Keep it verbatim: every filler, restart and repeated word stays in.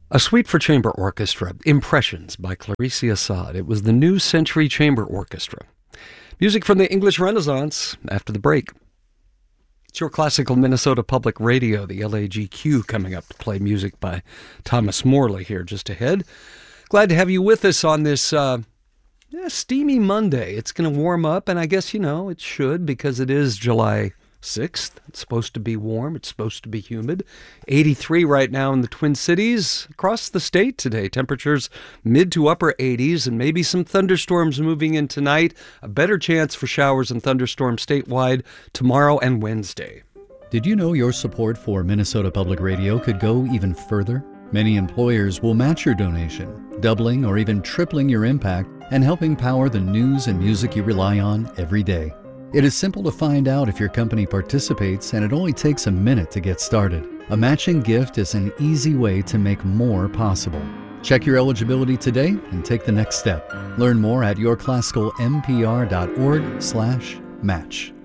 A Suite for Chamber Orchestra, Impressions by Clarice Assad. It was the New Century Chamber Orchestra. Music from the English Renaissance after the break. It's your classical Minnesota Public Radio, the L A G Q, coming up to play music by Thomas Morley here just ahead. Glad to have you with us on this uh, yeah, steamy Monday. It's going to warm up, and I guess, you know, it should because it is July sixth. It's supposed to be warm. It's supposed to be humid. eighty-three right now in the Twin Cities. Across the state today, temperatures mid to upper eighties and maybe some thunderstorms moving in tonight. A better chance for showers and thunderstorms statewide tomorrow and Wednesday. Did you know your support for Minnesota Public Radio could go even further? Many employers will match your donation, doubling or even tripling your impact and helping power the news and music you rely on every day. It is simple to find out if your company participates, and it only takes a minute to get started. A matching gift is an easy way to make more possible. Check your eligibility today and take the next step. Learn more at yourclassicalmpr.org slash match.